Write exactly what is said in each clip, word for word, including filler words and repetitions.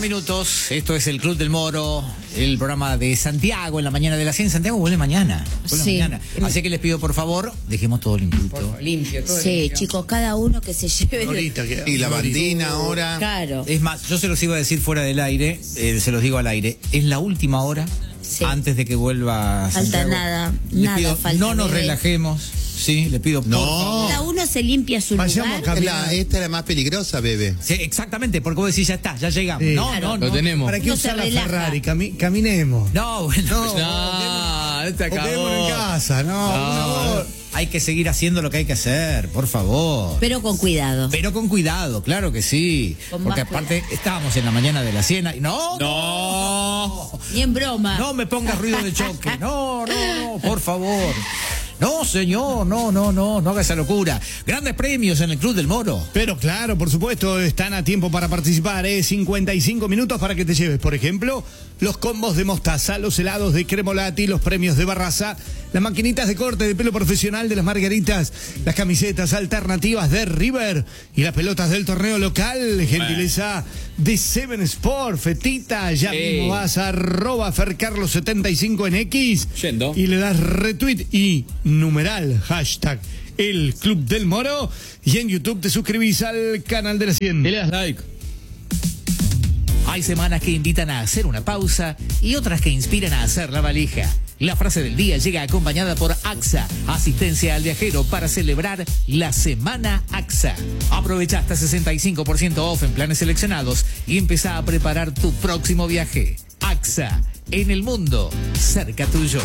minutos, esto es el Club del Moro, el programa de Santiago en la mañana de la cien. Santiago vuelve mañana, vuelve sí. mañana. Así que les pido por favor, dejemos todo limpito. Limpio, todo Sí, limpio. Chicos, cada uno que se lleve. Ahorita que- Y la bandina ahora. Claro. Es más, yo se los iba a decir fuera del aire, eh, se los digo al aire, es la última hora Sí. antes de que vuelva Falta Santiago. nada, Les nada pido, falta, no nos bebé. relajemos, sí, le pido por No. favor. Cada uno se limpia su Vayamos lugar. a La- esta es la más peligrosa, bebé. Sí, exactamente, porque vos decís ya está, ya llegamos. Sí. No, Claro. no, Lo no. tenemos. ¿Para qué No se usar la relaja. Ferrari? Cami- caminemos. No, bueno, No, No, no te o quedémonos acabó. en casa, no, No. una hora. hay que seguir haciendo lo que hay que hacer, por favor. Pero con cuidado. Pero con cuidado, claro que sí. Con Porque más aparte estábamos en la mañana de la cena y no, No. Ni en broma. no me pongas ruido de choque. No, no, no, por favor. No, señor, no, no, no, no haga esa locura. Grandes premios en el Club del Moro. Pero claro, por supuesto, están a tiempo para participar, ¿eh? cincuenta y cinco minutos para que te lleves, por ejemplo, los combos de mostaza, los helados de Cremolati, los premios de Barraza, las maquinitas de corte de pelo profesional de las Margaritas, las camisetas alternativas de River y las pelotas del torneo local, gentileza de Seven Sport, Fetita, ya Sí. mismo vas a arroba fercarlos setenta y cinco en X Yendo. y le das retweet y numeral, hashtag el Club del Moro, y en YouTube te suscribís al canal de la cien. Y le das like. Hay semanas que invitan a hacer una pausa y otras que inspiran a hacer la valija. La frase del día llega acompañada por AXA, asistencia al viajero para celebrar la Semana AXA. Aprovecha hasta sesenta y cinco por ciento off en planes seleccionados y empezá a preparar tu próximo viaje. AXA, en el mundo, cerca tuyo.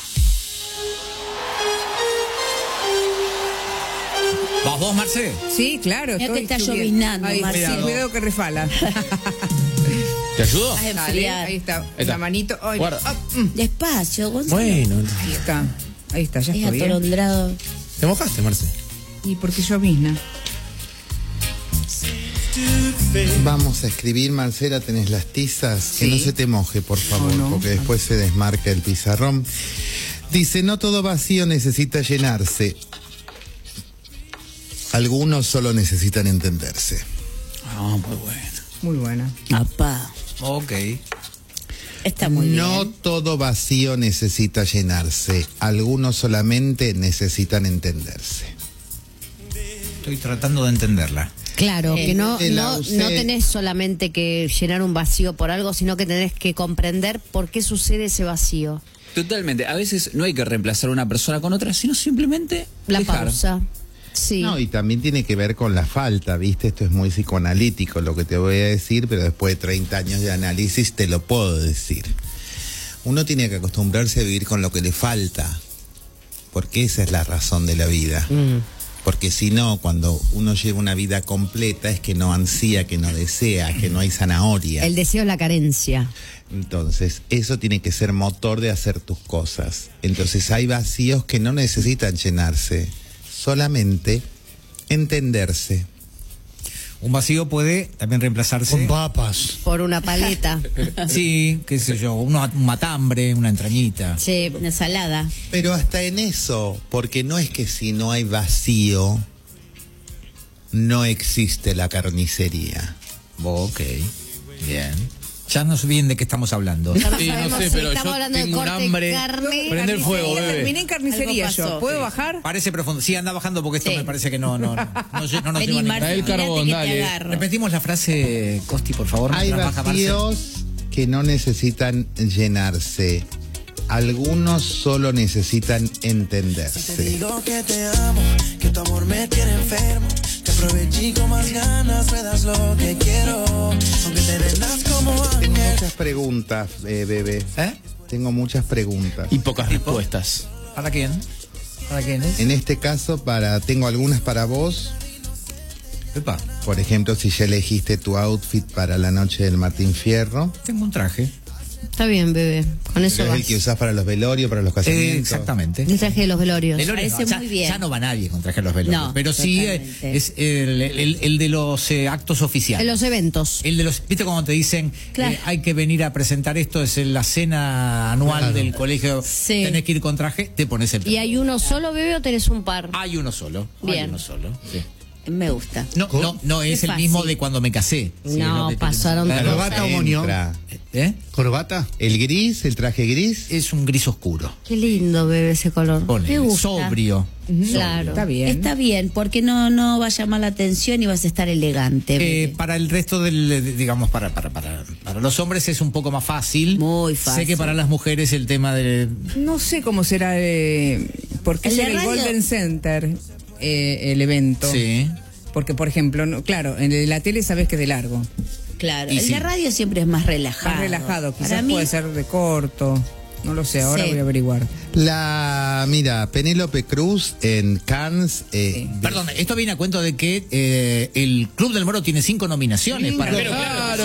¿Vas vos, Marce? Sí, claro. Mira estoy que está subiendo. lloviznando, Ahí, Marcelo. sí, cuidado que refala. ¿Te ayudo? Vas a Dale, enfriar. ahí está. está. La manito. Ay, Guarda. ah, mm, Despacio, Gonzalo. Bueno, ahí está. Ahí está, ya Es estoy bien. atolondrado. ¿Te mojaste, Marce? Y porque llovizna. Vamos a escribir, Marcela, tenés las tizas. Que Sí. no se te moje, por favor, Oh, no. porque después se desmarca el pizarrón. Dice, no todo vacío necesita llenarse. Algunos solo necesitan entenderse. Ah, muy bueno. Muy buena. Apá. Ok. Está muy No bien. todo vacío necesita llenarse. Algunos solamente necesitan entenderse. Estoy tratando de entenderla. Claro, Eh, que no, el no, ausé- no tenés solamente que llenar un vacío por algo, sino que tenés que comprender por qué sucede ese vacío. Totalmente. A veces no hay que reemplazar una persona con otra, sino simplemente La dejar. pausa. Sí. No, y también tiene que ver con la falta, ¿viste? Esto es muy psicoanalítico lo que te voy a decir, pero después de treinta años de análisis te lo puedo decir. Uno tiene que acostumbrarse a vivir con lo que le falta, porque esa es la razón de la vida. Mm. Porque si no, cuando uno lleva una vida completa es que no ansía, que no desea, que no hay zanahoria. El deseo es la carencia. Entonces, eso tiene que ser motor de hacer tus cosas. Entonces, hay vacíos que no necesitan llenarse, solamente entenderse. Un vacío puede también reemplazarse. Con papas. Por una paleta. Sí, qué sé yo, uno- un matambre, una entrañita. Sí, una ensalada. Pero hasta en eso, porque no es que si no hay vacío, no existe la carnicería. Ok, bien. Ya no sé bien de qué estamos hablando. Ya no Sí, no sabemos sé, si pero estamos yo hablando de tengo un corte de hambre. carne. Prende el fuego, Carnicería, bebé. terminé en carnicería Algo yo. pasó. ¿Puedo bajar? Parece profundo. Sí, anda bajando porque esto Sí. me parece que no, no, no, no, lle- no nos Vení, lleva a ningún- Marce, Trae el tirate carbón, que te dale. agarro. Repetimos la frase, Costi, por favor. Hay mientras baja Marce. vacíos que no necesitan llenarse. Algunos solo necesitan entenderse. Te digo que te amo, que tu amor me tiene enfermo. Te aproveché y con más ganas me das lo que quiero. Aunque te vendas como Tengo ángel. muchas preguntas, eh, bebé. ¿Eh? Tengo muchas preguntas. Y pocas respuestas. ¿Para quién? ¿Para quién es? En este caso, para tengo algunas para vos. Epa, Por ejemplo, si ya elegiste tu outfit para la noche del Martín Fierro. tengo un traje. Está bien, bebé. Con eso Es vas. el que usás para los velorios, para los Eh, casamientos. exactamente. El traje de los velorios. Velorios, Parece no, ya, muy bien. ya no va nadie con traje a los velorios. No, pero sí eh, totalmente. es el, el- el de los eh, actos oficiales. En los eventos. El de los, ¿viste cuando te dicen Claro. eh, hay que venir a presentar esto? Es en la cena anual Claro. del colegio. Sí. Tenés que ir con traje, te pones el traje. ¿Y hay uno solo, bebé, o tenés un par? Hay uno solo. Hay Bien. uno solo. Sí. Me gusta. No, no, no es Qué el mismo fácil. de cuando me casé. Sí, No, es lo que- pasaron Claro. cosas. ¿Corbata o moño? Entra. ¿Eh? ¿Corbata? El gris, el traje gris. Es un gris oscuro. Qué lindo, bebé, ese color. Ponele, Me gusta. sobrio. Claro. Está bien. Está bien, porque no, no va a llamar la atención y vas a estar elegante. Eh, bebé. para el resto del, digamos, para, para, para, para los hombres es un poco más fácil. Muy Sé fácil. que para las mujeres el tema de... No sé cómo será, eh, porque El es de en el radio- Golden Center eh, el evento. Sí. Porque, por ejemplo, no, claro, en el de la tele sabes que es de largo. Claro, Y el sí. de radio siempre es más relajado. Más relajado, Para quizás mí, puede ser de corto. No lo sé, ahora Sí. voy a averiguar. La, mira, Penélope Cruz en Cannes. eh, de- Perdón, esto viene a cuento de que eh, el Club del Moro tiene cinco nominaciones para... Claro.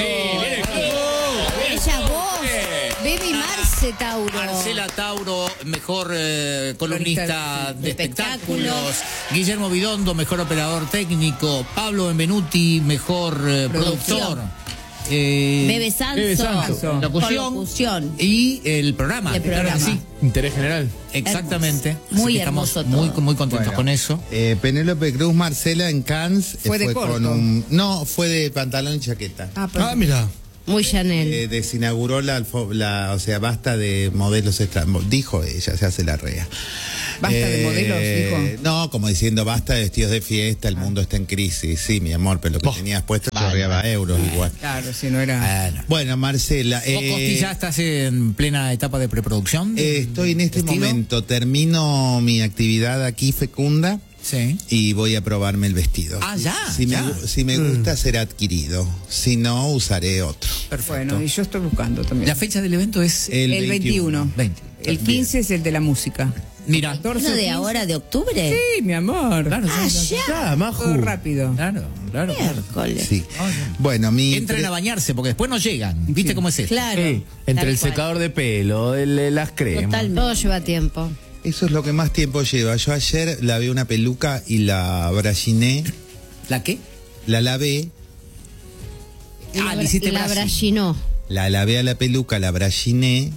Ella, vos, Baby Marce Tauro. Marcela Tauro, mejor eh, columnista de de espectáculos. espectáculos. Guillermo Vidondo, mejor operador técnico. Pablo Benvenuti, mejor eh, Producción. productor. Eh, Bebe Sanso. Bebe Sanso. Con Locución. locución. Y el programa. El claro que programa. sí. Interés general. Exactamente. Así Muy que estamos hermoso muy, todo. muy contentos Bueno. con eso. eh, Penélope Cruz, Marcela en Cannes. eh, Fue de corto. con un. No, fue de pantalón y chaqueta. Ah, pero- Ah, mira. Muy Chanel. Eh, desinauguró la, alfo- la, o sea, basta de modelos extra, dijo ella, se hace la rea. Basta de modelos, dijo. No, como diciendo, basta de vestidos de fiesta, el mundo está en crisis. Sí, mi amor, pero lo que Oh. tenías puesto chorreaba euros igual. Claro, si no era. Bueno. Bueno, Marcela, ¿Vos, eh, Costi, ya estás en plena etapa de preproducción? eh, estoy en este ¿Vestido? momento, termino mi actividad aquí fecunda Sí. y voy a probarme el vestido. Ah, ya, Si, ya. Me, gu- si me gusta, será adquirido. Si no, usaré otro. Perfecto. Bueno, y yo estoy buscando también. La fecha del evento es El, el veintiuno. veinte. El quince es el de la música. Mira. catorce, ¿Uno de quince. ahora de octubre? Sí, mi amor. Claro, Ah, sí, ya. Ah, Maju. Todo rápido. claro, claro, claro. Miércoles. Sí. Bueno, mi. Entren a bañarse porque después no llegan. ¿Viste cómo es esto? Claro. Sí, entre Tal el cual. secador de pelo, el- el- las cremas. Totalmente. Todo lleva tiempo. Eso es lo que más tiempo lleva. Yo ayer lavé una peluca y la brachiné, ¿La qué? la lavé, Ah, le hiciste y la Brasil. brallinó. la lavé a la peluca, la brachiné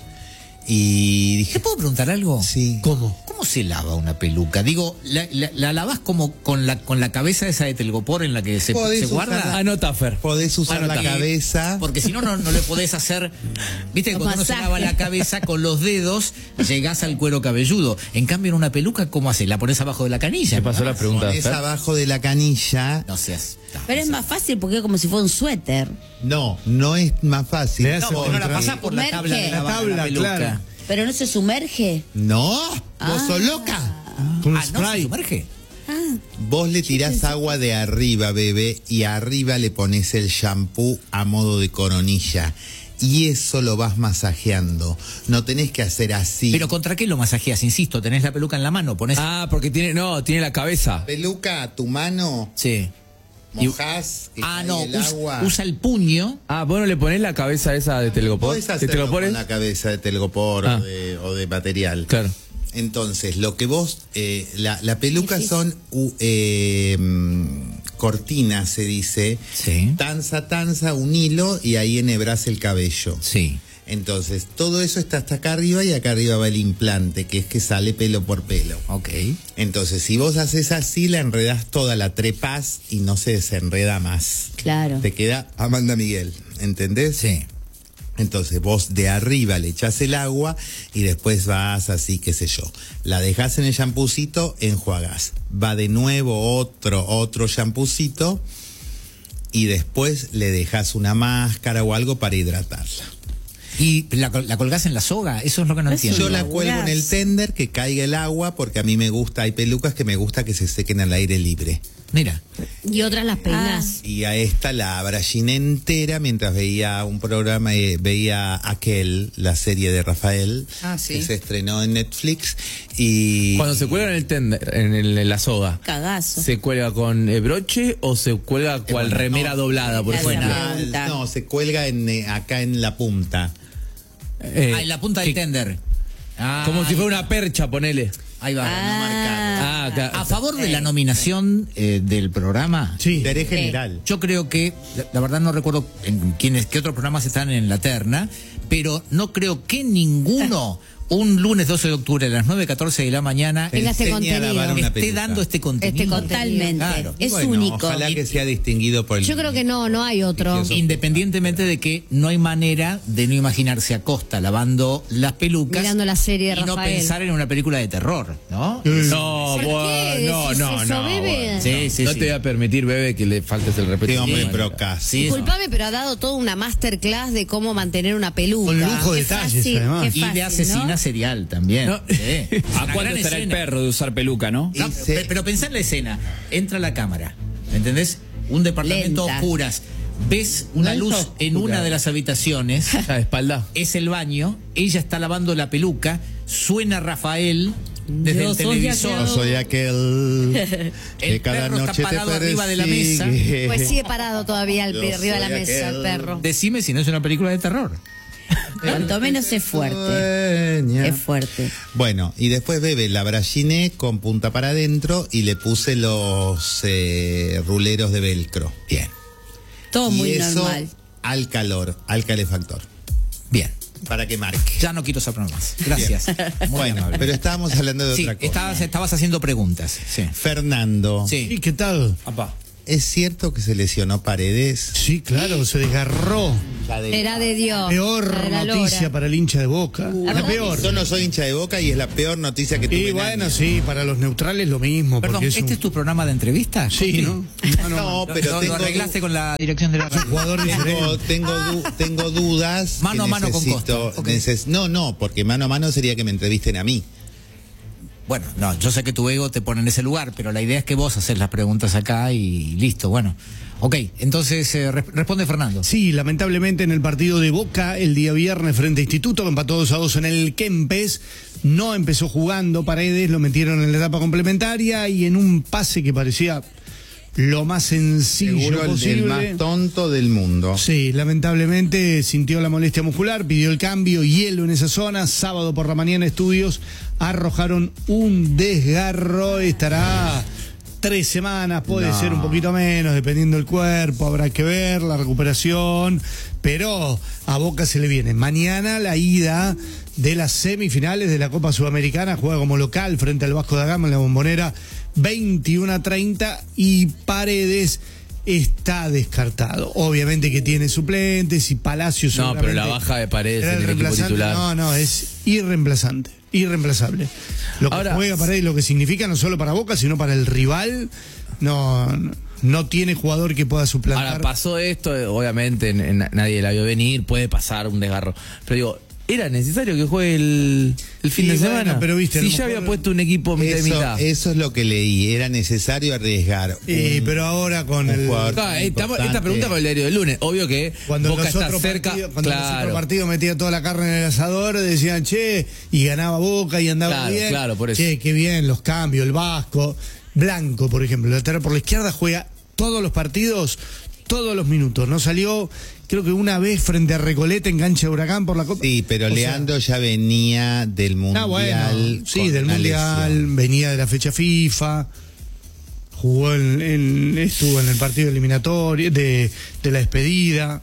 y ¿Te dije, puedo preguntar algo? Sí. ¿Cómo? ¿Cómo se lava una peluca? Digo, ¿la, la, la lavas como con la con la cabeza esa de telgopor en la que se, Podés se guarda? usarla. Ah, no, Taffer. podés usar Bueno, la que- cabeza. Porque si no, no, no le podés hacer. Viste que cuando uno se Masaje. lava la cabeza con los dedos, llegás al cuero cabelludo. En cambio, en una peluca, ¿cómo haces? La pones abajo de la canilla. Me pasó ¿no? la pregunta. Pones Fer. abajo de la canilla. No seas. no, Pero es no más fácil porque es como si fuera un suéter. No, no es más fácil. Le seas- No, porque no la pasás por la Sumerge. tabla de La lavar tabla, peluca. claro. Pero no se sumerge. No, vos sos loca. Con Ah, no, se spray. sumerge. Vos le tirás agua de arriba, bebé, y arriba le pones el shampoo a modo de coronilla. Y eso lo vas masajeando. No tenés que hacer así. Pero ¿contra qué lo masajeas? Insisto, tenés la peluca en la mano, pones. Ah, porque tiene, no, tiene la cabeza. Peluca a tu mano, Sí. mojás, que Ah, cae no, el usa, agua. usa el puño. Ah, vos no le ponés la cabeza esa de telgopor. Podés ¿De hacerlo telgopor con es? la cabeza de telgopor Ah. o, de, o de material. Claro. Entonces, lo que vos, eh, la, la peluca son u- eh, mm, cortinas, se dice. Sí. Tanza, tanza, un hilo y ahí enhebras el cabello. Sí. Entonces, todo eso está hasta acá arriba y acá arriba va el implante, que es que sale pelo por pelo. Ok. Entonces, si vos haces así, la enredás toda, la trepás y no se desenreda más. Claro. Te queda Amanda Miguel, ¿entendés? Sí. Entonces vos de arriba le echás el agua y después vas así, qué sé yo. La dejás en el champucito, enjuagás. Va de nuevo otro, otro champucito y después le dejas una máscara o algo para hidratarla. ¿Y la, col- la colgás en la soga? Eso es lo que no Eso entiendo. Yo la laburás. cuelgo en el tender, que caiga el agua, porque a mí me gusta, hay pelucas que me gusta que se sequen al aire libre. Mira. Y otras las peinas. Y a esta la abrachiné entera mientras veía un programa, eh, veía Aquel, la serie de Rafael, Ah, sí. que se estrenó en Netflix. Y Cuando se cuelga en el tender, en, el- en la soga, Cagazo. ¿se cuelga con eh, broche o se cuelga cual bueno, remera no, doblada por la fuera? buena. pregunta. no, se cuelga en, eh, acá en la punta. Eh, Ah, en la punta del que- tender. Ah, Como si ahí fuera va. una percha, ponele. Ahí va. Ah. Ah, claro. A favor de la nominación eh, del programa. Sí. Interés general. Yo creo que, la, la verdad no recuerdo en quiénes, qué otros programas están en la terna, pero no creo que ninguno un lunes doce de octubre a las nueve catorce de la mañana Tenga este enseña a contenido. lavar una esté peluca. dando este contenido. Este contenido. Totalmente. Claro. Es Bueno, único. Ojalá que sea distinguido por el. Yo creo que no, no hay otro. Independientemente de que no hay manera de no imaginarse a Costa lavando las pelucas Mirando la serie de y no Rafael. pensar en una película de terror, ¿no? No, ¿Por bueno, qué no, decís no, eso, no. bebé? bueno. Sí, sí, no sí. te voy a permitir, bebé, que le faltes el respeto. Qué hombre Sí. procas. Sí, eso. Disculpame, pero ha dado toda una masterclass de cómo mantener una peluca. Con lujo de Qué detalles, fácil, además. qué Y fácil, de asesina ¿no? serial también. No. Sí. ¿A Una cuánto gran estará el escena. perro de usar peluca, no? No, Y pe- se- pero pensá en la escena. Entra la cámara, ¿me entendés? Un departamento Lenta. a oscuras. Ves una Lento, luz en una de las habitaciones. A espalda. Es el baño. Ella está lavando la peluca. Suena Rafael desde Yo el soy televisor. Yo soy aquel que El cada perro está noche te parado arriba de la mesa. persigue. Pues sigue parado todavía al Yo pe- arriba de la soy mesa el aquel. perro. Decime si no es una película de terror. Cuanto menos es fuerte. Sueña. Es fuerte. Bueno, y después bebe la braginé con punta para adentro y le puse los eh, ruleros de velcro. Bien. Todo y muy eso normal. al calor, al calefactor, Bien. para que marque. Ya no quiero saber más. Gracias. Muy Bueno, amable. pero estábamos hablando de Sí, otra cosa. estabas, estabas haciendo preguntas. Sí. Fernando, Sí. ¿Y qué tal? Apá. ¿es cierto que se lesionó Paredes? Sí, claro, se desgarró. La de- Era de Dios. Peor la de la noticia lora. para el hincha de Boca. la verdad peor. Yo no soy hincha de Boca y es la peor noticia que tuve Y en bueno, años. sí, para los neutrales lo mismo. Perdón, porque es ¿este un- es tu programa de entrevista? Sí, ¿no? No, no, No, Lo- pero lo, tengo lo arreglaste du- con la dirección de la radio. jugador Tengo, diferente. tengo, du- tengo dudas. que Mano a mano con necesito- Costa. Ok. neces- No, no, porque mano a mano sería que me entrevisten a mí. Bueno, no, yo sé que tu ego te pone en ese lugar, pero la idea es que vos haces las preguntas acá y listo, bueno. Ok, entonces eh, re- responde Fernando. Sí, lamentablemente en el partido de Boca el día viernes frente a Instituto, que empató dos a dos en el Kempes, no empezó jugando Paredes, lo metieron en la etapa complementaria y en un pase que parecía lo más sencillo Seguro el, el posible. más tonto del mundo. Sí, lamentablemente sintió la molestia muscular, pidió el cambio, hielo en esa zona. Sábado por la mañana estudios arrojaron un desgarro, estará tres semanas, puede No. ser un poquito menos, dependiendo del cuerpo, habrá que ver la recuperación, pero a Boca se le viene. Mañana la ida de las semifinales de la Copa Sudamericana, juega como local frente al Vasco da Gama en la Bombonera, veintiuno a treinta, y Paredes está descartado. Obviamente que tiene suplentes y Palacios. No, pero la seguramente baja de Paredes era en el equipo reemplazante. titular. No, no, es irreemplazante, irreemplazable. Lo que Ahora- juega Paredes, lo que significa no solo para Boca, sino para el rival, no, no, no tiene jugador que pueda suplantar. Ahora pasó esto, eh, obviamente en- en- nadie la vio venir, puede pasar un desgarro. Pero digo, ¿era necesario que juegue el, el fin Y de bueno, semana? pero viste, a si lo ya mejor- había puesto un equipo mitad y Eso, mitad. eso es lo que leí. Era necesario arriesgar. Eh, un- pero ahora con un el... jugador Ah, eh, estamos- esta importante. pregunta con el diario del lunes. Obvio que Cuando Boca los está otros cerca. partidos, cuando los claro, otros partidos metía toda la carne en el asador, decían, che, y ganaba Boca y andaba Claro, bien. claro, por eso. Che, qué bien, los cambios, el Vasco. Blanco, por ejemplo, el lateral por la izquierda juega todos los partidos, todos los minutos. No salió, creo que una vez frente a Recoleta en cancha de Huracán por la Copa. Sí, pero O sea, Leandro ya venía del Mundial. Ah, bueno, sí, con del una Mundial, lesión. venía de la fecha FIFA, jugó en, en- estuvo en el partido eliminatorio, de, de la despedida,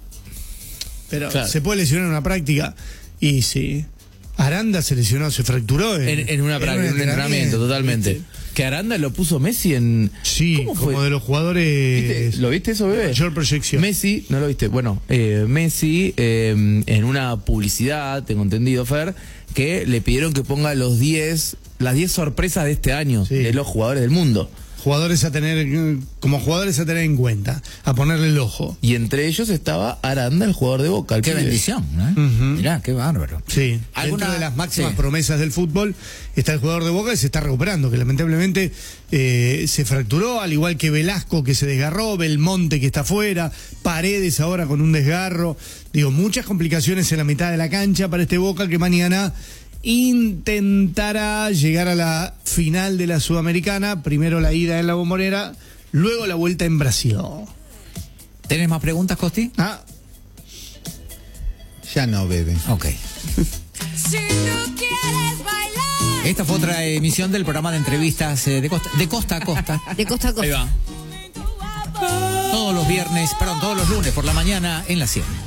pero Claro. se puede lesionar en una práctica, y sí, Aranda se lesionó, se fracturó en, En, en una práctica, en un entrenamiento, totalmente. ¿viste? Que Aranda lo puso Messi en. Sí, ¿Cómo fue? como de los jugadores... ¿Viste? ¿Lo viste eso, bebé? Mayor proyección. Messi, ¿no lo viste? Bueno, eh, Messi, eh, en una publicidad, tengo entendido, Fer, que le pidieron que ponga los diez, las diez sorpresas de este año, Sí. de los jugadores del mundo. Jugadores a tener, como jugadores a tener en cuenta, a ponerle el ojo. Y entre ellos estaba Aranda, el jugador de Boca. el Qué pibe. bendición, ¿no? Ujú. Mirá, qué bárbaro. Sí, ¿Alguna- dentro de las máximas sí. promesas del fútbol está el jugador de Boca que se está recuperando, que lamentablemente eh, se fracturó, al igual que Velasco que se desgarró, Belmonte que está afuera, Paredes ahora con un desgarro. Digo, muchas complicaciones en la mitad de la cancha para este Boca que mañana intentará llegar a la final de la Sudamericana, primero la ida en la Bombonera, luego la vuelta en Brasil. ¿Tenés más preguntas, Costi? Ah, Ya no bebe. Ok. Esta fue otra emisión del programa de entrevistas eh, de, costa, de costa a costa. De costa a costa. Ahí va. Todos los viernes, perdón, todos los lunes por la mañana en la cien.